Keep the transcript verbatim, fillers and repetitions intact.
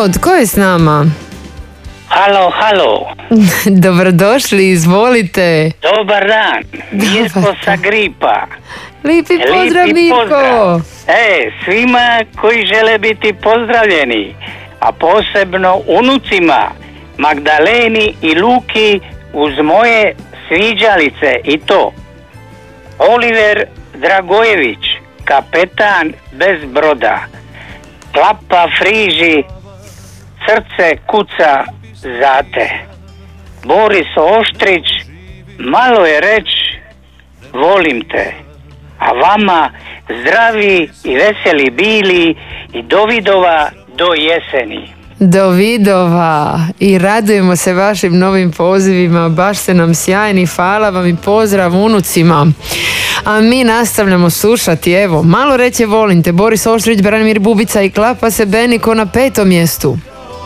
Halo, tko je s nama? Halo, halo. Dobrodošli, izvolite. Dobar dan. Mirko sa Gripa. Lipi pozdrav, Lipi Mirko. pozdrav. E, svima koji žele biti pozdravljeni, a posebno unucima Magdaleni i Luki uz moje sviđalice i to. Oliver Dragojević, kapetan bez broda. Klapa friži, srce kuca zate. Boris Oštrić, malo je reć, volim te. A vama zdravi i veseli bili i do vidova do jeseni. Do vidova i radujemo se vašim novim pozivima, baš ste nam sjajni, hvala vam i pozdrav unucima. A mi nastavljamo slušati, evo, malo reće volim te, Boris Oštrić, Branimir Bubica i Klapa se Beniko na petom mjestu.